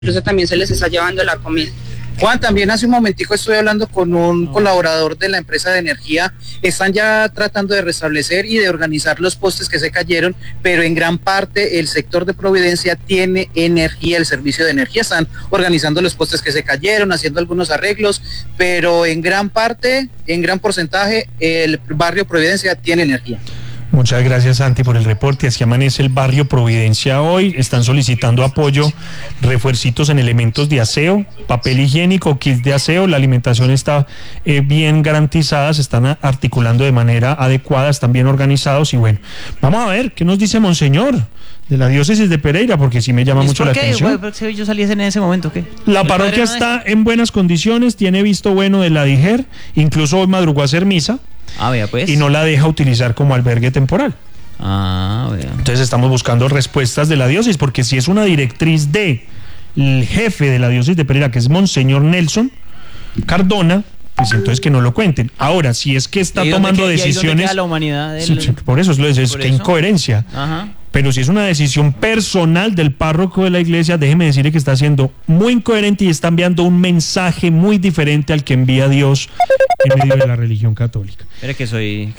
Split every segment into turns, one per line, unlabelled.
incluso también se les está llevando la comida.
Juan, también hace un momentico estuve hablando con un colaborador de la empresa de energía. Están ya tratando de restablecer y de organizar los postes que se cayeron, pero en gran parte el sector de Providencia tiene energía, el servicio de energía. Están organizando los postes que se cayeron, haciendo algunos arreglos, pero en gran parte, en gran porcentaje, el barrio Providencia tiene energía.
Muchas gracias, Santi, por el reporte. Así amanece el barrio Providencia hoy. Están solicitando apoyo, refuercitos en elementos de aseo, papel higiénico, kits de aseo. La alimentación está bien garantizada, se están articulando de manera adecuada, están bien organizados. Y bueno, vamos a ver qué nos dice Monseñor de la diócesis de Pereira, porque sí me llama mucho la atención.
¿Por qué yo salí en ese momento? ¿Qué?
La parroquia está en buenas condiciones, tiene visto bueno de la DIGER, incluso hoy madrugó a hacer misa.
Vea pues.
Y no la deja utilizar como albergue temporal.
Vea.
Entonces estamos buscando respuestas de la diócesis, porque si es una directriz del jefe de la diócesis de Pereira, que es Monseñor Nelson Cardona, pues entonces que no lo cuenten. Ahora, si es que está tomando decisiones...
la humanidad del...
Sí, por eso es que incoherencia.
Ajá.
Pero si es una decisión personal del párroco de la iglesia, déjeme decirle que está siendo muy incoherente y está enviando un mensaje muy diferente al que envía Dios en medio de la religión católica.
Creo que soy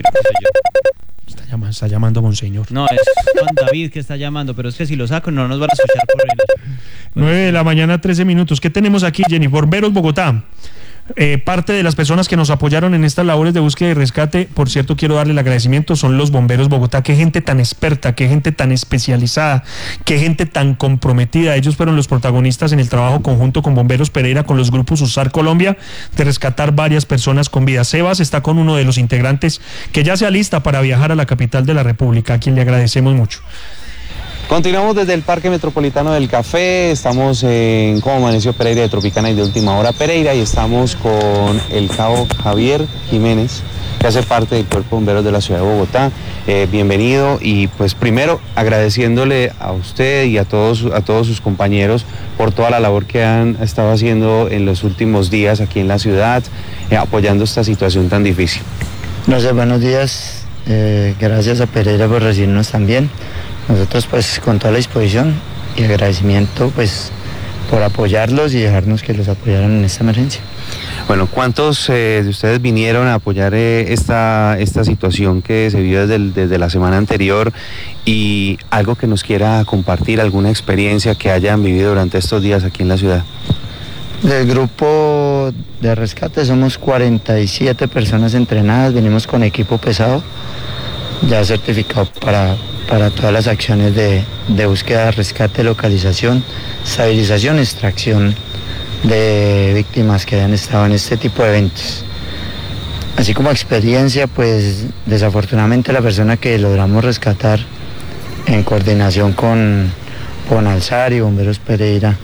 yo.
Está llamando Monseñor.
No, es Juan David que está llamando, pero es que si lo saco no nos van a escuchar por él.
9 de la mañana, 13 minutos. ¿Qué tenemos aquí, Jenny? Bomberos Bogotá. Parte de las personas que nos apoyaron en estas labores de búsqueda y rescate, por cierto, quiero darle el agradecimiento, son los Bomberos Bogotá. Qué gente tan experta, qué gente tan especializada, qué gente tan comprometida. Ellos fueron los protagonistas en el trabajo conjunto con Bomberos Pereira, con los grupos USAR Colombia, de rescatar varias personas con vida. Sebas está con uno de los integrantes que ya se alista para viajar a la capital de la República, a quien le agradecemos mucho.
Continuamos desde el Parque Metropolitano del Café, estamos en Como Amaneció Pereira de Tropicana y de Última Hora Pereira y estamos con el cabo Javier Jiménez, que hace parte del Cuerpo de Bomberos de la Ciudad de Bogotá. Bienvenido y pues primero agradeciéndole a usted y a todos sus compañeros por toda la labor que han estado haciendo en los últimos días aquí en la ciudad, apoyando esta situación tan difícil.
Gracias, buenos días, gracias a Pereira por recibirnos también. Nosotros pues con toda la disposición y agradecimiento pues por apoyarlos y dejarnos que los apoyaran en esta emergencia.
Bueno, ¿cuántos de ustedes vinieron a apoyar esta situación que se vio desde la semana anterior y algo que nos quiera compartir, alguna experiencia que hayan vivido durante estos días aquí en la ciudad?
Del grupo de rescate somos 47 personas entrenadas, venimos con equipo pesado, ya certificado para todas las acciones de búsqueda, rescate, localización, estabilización, extracción de víctimas que hayan estado en este tipo de eventos. Así como experiencia, pues desafortunadamente la persona que logramos rescatar en coordinación con Alzar y Bomberos Pereira,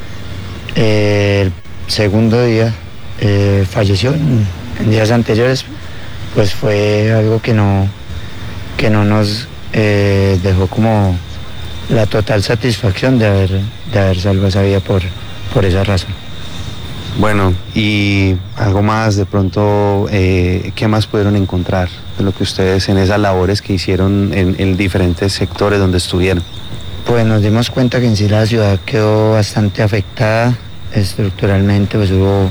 el segundo día falleció. En días anteriores pues fue algo que no nos dejó como la total satisfacción de haber salvado esa vida por esa razón.
Bueno, y algo más de pronto, ¿qué más pudieron encontrar de lo que ustedes en esas labores que hicieron en diferentes sectores donde estuvieron?
Pues nos dimos cuenta que en sí la ciudad quedó bastante afectada estructuralmente, pues hubo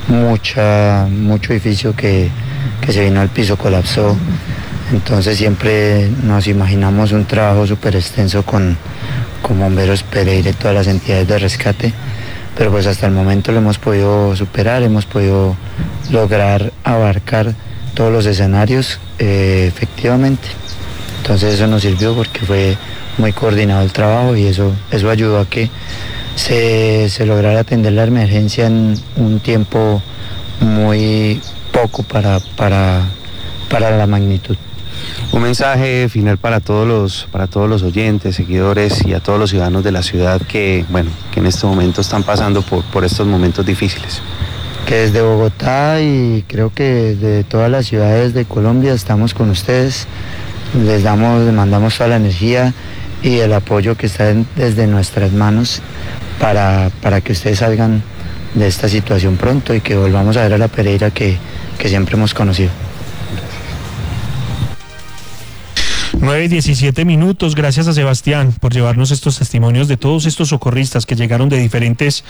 mucho edificio que se vino al piso, colapsó. Entonces siempre nos imaginamos un trabajo súper extenso con Bomberos Pereira y todas las entidades de rescate, pero pues hasta el momento lo hemos podido superar, hemos podido lograr abarcar todos los escenarios efectivamente. Entonces eso nos sirvió porque fue muy coordinado el trabajo y eso ayudó a que se lograra atender la emergencia en un tiempo muy poco para la magnitud.
Un mensaje final para todos los oyentes, seguidores y a todos los ciudadanos de la ciudad que en este momento están pasando por estos momentos difíciles.
Que desde Bogotá y creo que de todas las ciudades de Colombia estamos con ustedes, les mandamos toda la energía y el apoyo que está desde nuestras manos para que ustedes salgan de esta situación pronto y que volvamos a ver a la Pereira que siempre hemos conocido.
9:17. Gracias a Sebastián por llevarnos estos testimonios de todos estos socorristas que llegaron de diferentes